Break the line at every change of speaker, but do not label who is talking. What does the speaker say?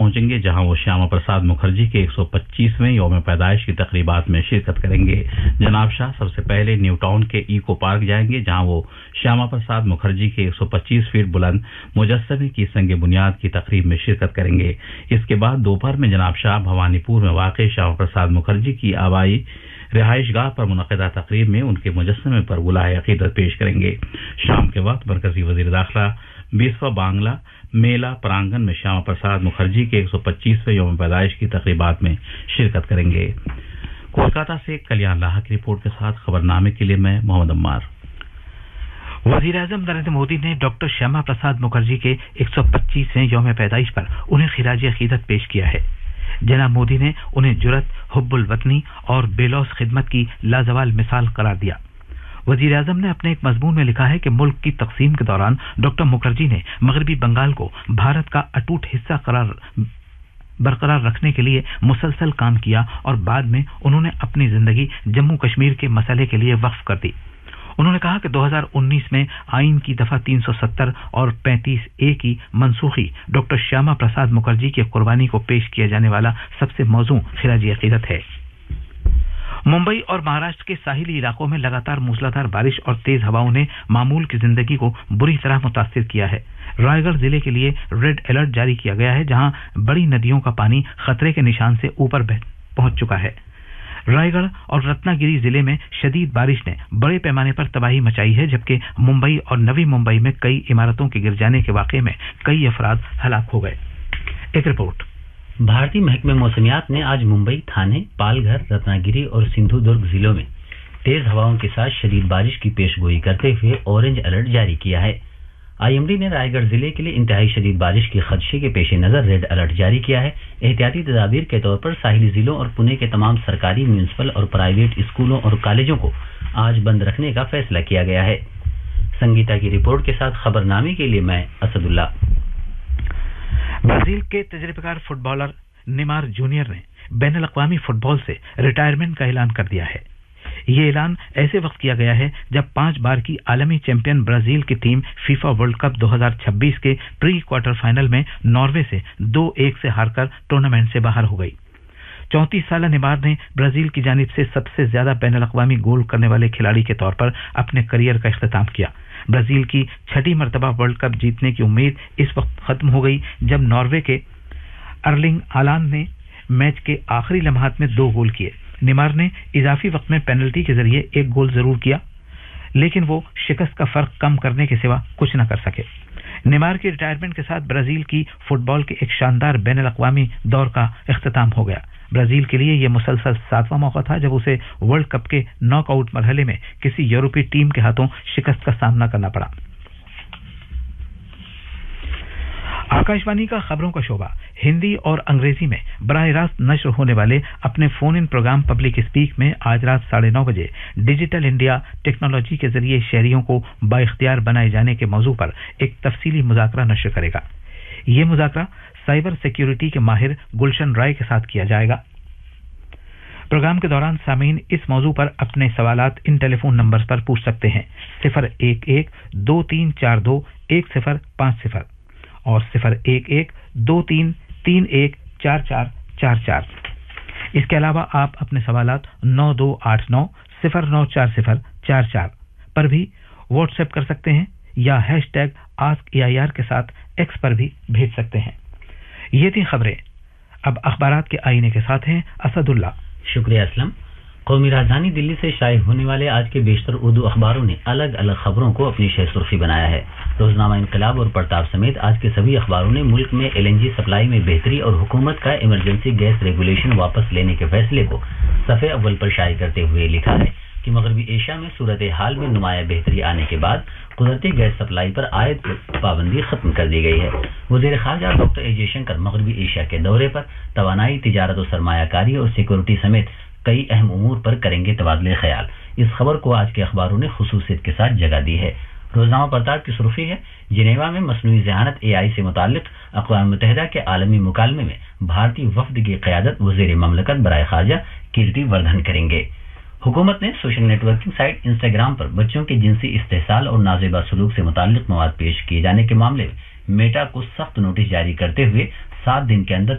पहुंचेंगे, जहां वो श्यामा प्रसाद मुखर्जी के 125वें यौम पैदाइश की तकरीबात में शिरकत करेंगे। जनाब शाह सबसे पहले न्यू टाउन के इको पार्क जाएंगे, जहां वो श्यामा प्रसाद मुखर्जी के 125 फीट बुलंद मुजस्समे की संग बुनियाद की तकरीब में शिरकत करेंगे। इसके बाद दोपहर में जनाब शाह भवानीपुर में वाक़ श्यामा प्रसाद मुखर्जी की आबाई रिहाइशगाह पर मुनक़िदा तकरीब में उनके मुजस्समे पर गुलाहे अक़ीदत पेश करेंगे। शाम के वक्त मरकजी वज़ीर दाखिला 20वां बांग्ला मेला प्रांगण में श्यामा प्रसाद मुखर्जी के 125वें यौम पैदाइश की तकरीबात में शिरकत करेंगे। कोलकाता से कल्याण लाहा की रिपोर्ट के साथ खबरनामे के लिए मैं मोहम्मद अम्मार।
वज़ीर आज़म नरेंद्र मोदी ने डॉक्टर श्यामा प्रसाद मुखर्जी के 125वें यौम पैदाइश पर उन्हें खिराज अक़ीदत पेश किया है। जनाब मोदी ने उन्हें जुरत, हुब्बुल वतनी और बेलौस खिदमत की लाजवाल मिसाल करार दिया। वज़ीर आज़म ने अपने एक मज़मून में लिखा है कि मुल्क की तक़सीम के दौरान डॉक्टर मुखर्जी ने मग़रिबी बंगाल को भारत का अटूट हिस्सा बरकरार रखने के लिए मुसलसल काम किया और बाद में उन्होंने अपनी जिंदगी जम्मू कश्मीर के मसले के लिए वक्फ कर दी। उन्होंने कहा कि 2019 में आइन की दफा 370 और 35A की मनसूखी डॉक्टर श्यामा प्रसाद मुखर्जी की कुर्बानी को पेश किया जाने वाला सबसे मौजू खिराजी अक़ीदत है। मुंबई और महाराष्ट्र के साहिली इलाकों में लगातार मूसलाधार बारिश और तेज हवाओं ने मामूल की जिंदगी को बुरी तरह मुतासिर किया है। रायगढ़ जिले के लिए रेड अलर्ट जारी किया गया है, जहां बड़ी नदियों का पानी खतरे के निशान से ऊपर पहुंच चुका है। रायगढ़ और रत्नागिरी जिले में शदीद बारिश ने बड़े पैमाने पर तबाही मचाई है, जबकि मुंबई और नवी मुंबई में कई इमारतों के गिर जाने के वाक़े में कई अफराद हलाक हो गए। एक रिपोर्ट।
भारतीय महकमे मौसमियात ने आज मुंबई, थाने, पालघर, रत्नागिरी और सिंधुदुर्ग जिलों में तेज हवाओं के साथ शदीद बारिश की पेशगोई करते हुए ऑरेंज अलर्ट जारी किया है। आईएमडी ने रायगढ़ जिले के लिए इंतहाई शदीद बारिश के खदशे के पेश नज़र रेड अलर्ट जारी किया है। एहतियाती तदाबीर के तौर पर साहिली जिलों और पुणे के तमाम सरकारी, म्यूनिसिपल और प्राइवेट स्कूलों और कॉलेजों को आज बंद रखने का फैसला किया गया है। संगीता की रिपोर्ट के साथ खबरनामे के लिए मैं असदुल्ला।
ब्राजील के तजर्बेकार फुटबॉलर नेमार जूनियर ने बैनुल अक़वामी फुटबॉल से रिटायरमेंट का ऐलान कर दिया है। ये ऐलान ऐसे वक्त किया गया है जब 5 बार की आलमी चैंपियन ब्राजील की टीम फीफा वर्ल्ड कप 2026 के प्री क्वार्टर फाइनल में नॉर्वे से 2-1 से हारकर टूर्नामेंट से बाहर हो गई। 34 साल नेमार ने ब्राजील की जानिब से सबसे ज्यादा बैनुल अक़वामी गोल करने वाले खिलाड़ी के तौर पर अपने करियर का इख्तिताम किया। ब्राजील की 6ठी मरतबा वर्ल्ड कप जीतने की उम्मीद इस वक्त खत्म हो गई जब नॉर्वे के अर्लिंग हालांड ने मैच के आखिरी लम्हात में 2 गोल किए। नेमार ने इजाफी वक्त में पेनल्टी के जरिए 1 गोल जरूर किया, लेकिन वो शिकस्त का फर्क कम करने के सिवा कुछ न कर सके। नेमार के रिटायरमेंट के साथ ब्राजील की फुटबॉल के एक शानदार बैनुल अक़वामी दौर का इख्तिताम हो गया। ब्राजील के लिए यह मुसलसल 7वां मौका था जब उसे वर्ल्ड कप के नॉकआउट मरहले में किसी यूरोपीय टीम के हाथों शिकस्त का सामना करना पड़ा। आकाशवाणी का खबरों का शोबा हिंदी और अंग्रेजी में बराह रास्त नश्र होने वाले अपने phone in programme public speak में आज रात 9:30 बजे डिजिटल इंडिया टेक्नोलॉजी के जरिए शहरियों को बाइख्तियार बनाए जाने के मौजू पर एक तफसीली मुज़ाकरा नश्र करेगा। यह मुज़ाकरा साइबर सिक्योरिटी के माहिर गुलशन राय के साथ किया जाएगा। प्रोग्राम के दौरान सामीन इस मौजू पर अपने सवालात इन टेलीफोन नंबर पर पूछ सकते हैं: 011-2342-1050 और 011-2331-4444। इसके अलावा आप अपने सवालात 9289-094044 पर भी व्हाट्सएप कर सकते हैं या #AskAIR के साथ एक्स पर भी भेज सकते हैं। ये थी खबरें। अब अखबारात के आईने के साथ हैं असदुल्ला।
शुक्रिया असलम। कौमी राजधानी दिल्ली से शाये होने वाले आज के बेशतर उर्दू अखबारों ने अलग अलग खबरों को अपनी शह सुर्खी बनाया है। रोजनामा इनकलाब और प्रताप समेत आज के सभी अखबारों ने मुल्क में LNG सप्लाई में बेहतरी और हुकूमत का इमरजेंसी गैस रेगुलेशन वापस लेने के फैसले को सफ़े अव्वल पर शाये करते हुए लिखा है कि मगरबी एशिया में सूरत हाल में नुमाया बेहतरी आने के बाद कुदरती गैस सप्लाई पर आयद पाबंदी खत्म कर दी गई है। वज़ीर ख़ारजा डॉक्टर ए जयशंकर मगरबी एशिया के दौरे पर तवानाई, तिजारत और सरमायाकारी और सिक्योरिटी समेत कई अहम उमूर पर करेंगे तबादले ख्याल। इस खबर को आज के अखबारों ने खुसूसियत के साथ जगह दी है। रोजनामा प्रताप की सुर्खी है, जिनेवा में मसनूई ज़हानत AI से मुताल्लिक अक़वाम मुत्तहिदा के आलमी मुकालमे में भारतीय वफ़द की क़यादत वज़ीर ममलकत बराए ख़ारजा कीर्ति वर्धन करेंगे। हुकूमत ने सोशल नेटवर्किंग साइट इंस्टाग्राम पर बच्चों के जिनसी इस्तेहसाल और नाज़ेबा सलूक से मुताल्लिक मवाद पेश किए जाने के मामले में मेटा को सख्त नोटिस जारी करते हुए 7 दिन के अंदर